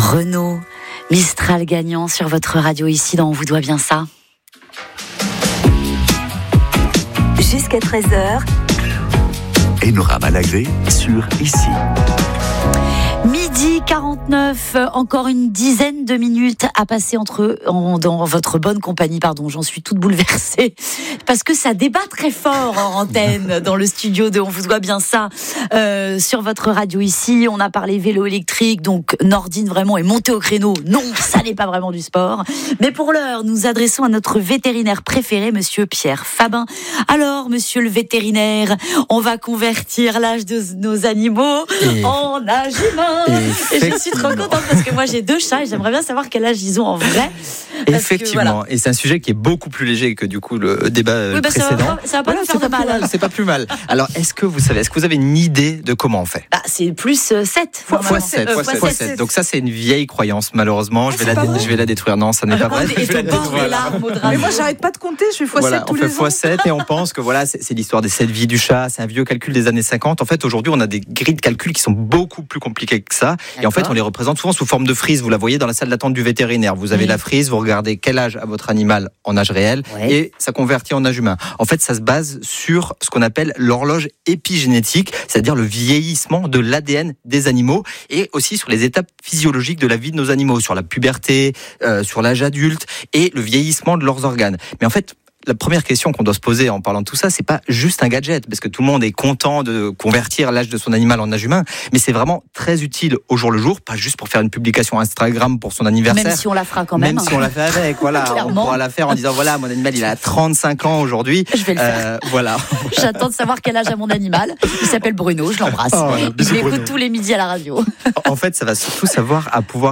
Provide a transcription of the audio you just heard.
Renault, Mistral gagnant sur votre radio ici dans On vous doit bien ça. Jusqu'à 13h. Enora Malagré sur Ici. Midi 49, encore une dizaine de minutes à passer dans votre bonne compagnie. Pardon, j'en suis toute bouleversée parce que ça débat très fort en antenne dans le studio de On vous doit bien ça sur votre radio ici. On a parlé vélo électrique, donc Nordine vraiment est montée au créneau. Non, ça n'est pas vraiment du sport. Mais pour l'heure, nous adressons à notre vétérinaire préféré, Monsieur Pierre Fabin. Alors, Monsieur le vétérinaire, on va convertir l'âge de nos animaux en âge humain. Et je suis trop contente parce que moi j'ai 2 chats et j'aimerais bien savoir quel âge ils ont en vrai. Effectivement, voilà. Et c'est un sujet qui est beaucoup plus léger que du coup le débat précédent. Ça va pas nous faire de mal. C'est pas plus mal. Alors, est-ce que vous avez une idée de comment on fait ? C'est plus 7. Fois 7. Donc ça, c'est une vieille croyance, malheureusement. Je vais la détruire. Non, ça n'est pas vrai. Et ton bord de larmes au drame. Mais moi, j'arrête pas de compter. Je fais x7 tous les ans. On fait x7 et on pense que voilà, c'est l'histoire des 7 vies du chat. C'est un vieux calcul des années 50. En fait, aujourd'hui, on a des grilles de calcul qui sont beaucoup plus compliquées que ça. Et en fait, on les représente souvent sous forme de frise. Vous la voyez dans la salle d'attente du vétérinaire. Vous avez la frise, vous regardez quel âge a votre animal en âge réel et ça convertit en âge humain. En fait, ça se base sur ce qu'on appelle l'horloge épigénétique, c'est-à-dire le vieillissement de l'ADN des animaux et aussi sur les étapes physiologiques de la vie de nos animaux, sur la puberté, sur l'âge adulte et le vieillissement de leurs organes. Mais en fait, la première question qu'on doit se poser en parlant de tout ça, c'est pas juste un gadget, parce que tout le monde est content de convertir l'âge de son animal en âge humain, mais c'est vraiment très utile au jour le jour, pas juste pour faire une publication Instagram pour son anniversaire. Même si on la fera quand même. Même si on la fait avec, voilà. On pourra la faire en disant, voilà, mon animal, il a 35 ans aujourd'hui. Je vais le faire. Voilà. J'attends de savoir quel âge a mon animal. Il s'appelle Bruno, je l'embrasse. Je l'écoute tous les midis à la radio. En fait, ça va surtout savoir à pouvoir